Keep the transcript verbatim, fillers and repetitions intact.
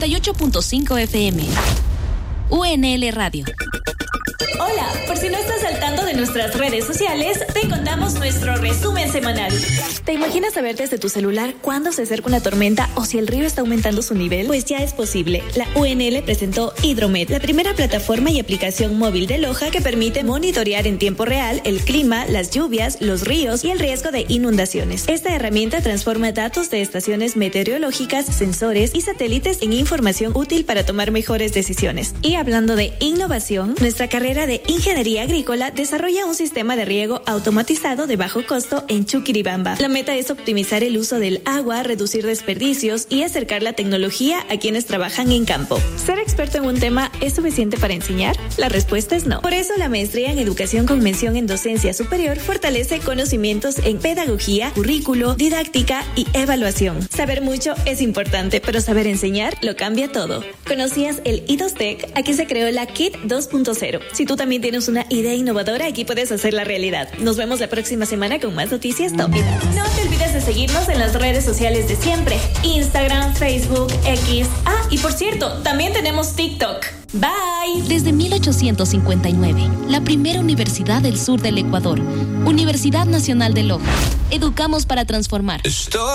y ocho punto cinco F M. U N L Radio. Hola, por si no estás al tanto de nuestras redes sociales, te contamos nuestro resumen semanal. ¿Te imaginas saber desde tu celular cuándo se acerca una tormenta o si el río está aumentando su nivel? Pues ya es posible. La U N L presentó Hidromet, la primera plataforma y aplicación móvil de Loja que permite monitorear en tiempo real el clima, las lluvias, los ríos y el riesgo de inundaciones. Esta herramienta transforma datos de estaciones meteorológicas, sensores y satélites en información útil para tomar mejores decisiones. Y hablando de innovación, nuestra carrera de Ingeniería Agrícola desarrolla un sistema de riego automatizado de bajo costo en Chuquiribamba. La meta es optimizar el uso del agua, reducir desperdicios y acercar la tecnología a quienes trabajan en campo. ¿Ser experto en un tema es suficiente para enseñar? La respuesta es no. Por eso la maestría en Educación con mención en Docencia Superior fortalece conocimientos en pedagogía, currículo, didáctica y evaluación. Saber mucho es importante, pero saber enseñar lo cambia todo. ¿Conocías el I dos T E C? Aquí se creó la K I T dos punto cero. Si tú también tienes una idea innovadora, aquí puedes hacerla realidad. Nos vemos la próxima semana con más noticias top. No te olvides de seguirnos en las redes sociales de siempre: Instagram, Facebook, X. Ah, y por cierto, también tenemos TikTok. Bye. Desde mil ochocientos cincuenta y nueve, la primera universidad del sur del Ecuador, Universidad Nacional de Loja. Educamos para transformar. Estoy